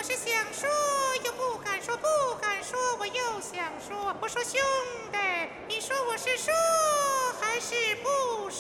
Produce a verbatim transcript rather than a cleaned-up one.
是想说又不敢说，不敢说我又想说，我说兄弟。